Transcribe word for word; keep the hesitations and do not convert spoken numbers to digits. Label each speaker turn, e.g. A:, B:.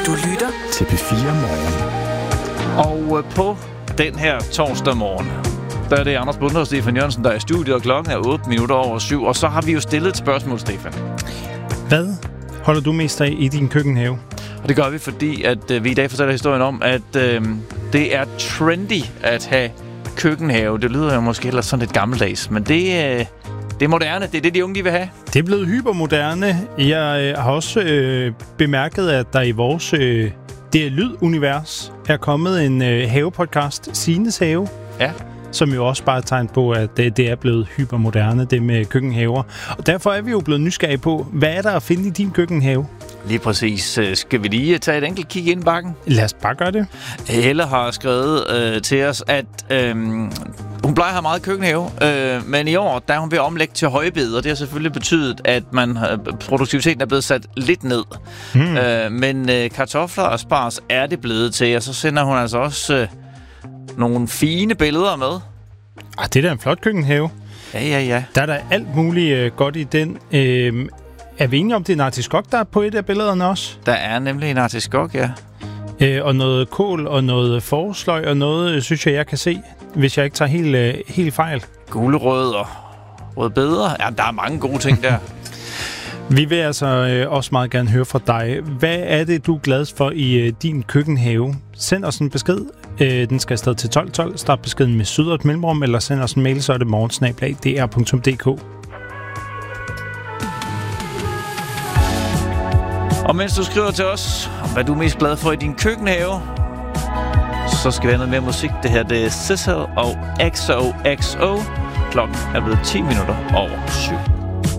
A: Du lytter
B: til P fire Morgen.
C: Og øh, på den her torsdag morgen, der er det Anders Bunde og Stefan Jørgensen, der er i studiet, og klokken er otte minutter over syv. Og så har vi jo stillet et spørgsmål, Stefan.
D: Hvad holder du mest af i din køkkenhave?
C: Og det gør vi, fordi at øh, vi i dag fortæller historien om, at øh, det er trendy at have køkkenhave. Det lyder jo måske ellers sådan lidt gammeldags, men det, øh, det er moderne. Det er det, de unge de vil have.
D: Det er blevet hypermoderne. Jeg øh, har også øh, bemærket, at der i vores øh, D R-lyd-univers er kommet en øh, havepodcast, Sines Have.
C: Ja.
D: Som jo også bare er et tegn på, at det, det er blevet hypermoderne, det med køkkenhaver. Og derfor er vi jo blevet nysgerrige på, hvad er der at finde i din køkkenhave?
C: Lige præcis. Skal vi lige tage et enkelt kig ind i bakken?
D: Lad os bare gøre det.
C: Helle har skrevet øh, til os, at øh, hun plejer at have meget køkkenhave, øh, men i år der er hun ved at omlægge til højbed, og det har selvfølgelig betydet, at man, øh, produktiviteten er blevet sat lidt ned. Hmm. Øh, men øh, kartofler og spars er det blevet til, og så sender hun altså også øh, nogle fine billeder med.
D: Ah, det er da en flot køkkenhave.
C: Ja, ja, ja.
D: Der er der alt muligt øh, godt i den. Øh, er vi enige om, det er en artiskok, der er på et af billederne også?
C: Der er nemlig en artiskok, ja.
D: Øh, og noget kål og noget forårsløg og noget, øh, synes jeg, jeg kan se, hvis jeg ikke tager helt, øh, helt fejl.
C: Gulerød og rødbeder. Ja, der er mange gode ting der.
D: Vi vil altså øh, også meget gerne høre fra dig. Hvad er det, du er glad for i øh, din køkkenhave? Send os en besked. Øh, den skal afsted til tolv tolv. Start beskeden med syd og et mellemrum, eller send os en mail, så er det morgen snabel-a d r punktum d k.
C: Og mens du skriver til os, om hvad du er mest glad for i din køkkenhave, så skal vi have noget mere musik. Det her det er Sissel og X O X O. Klokken er blevet ti minutter over syv.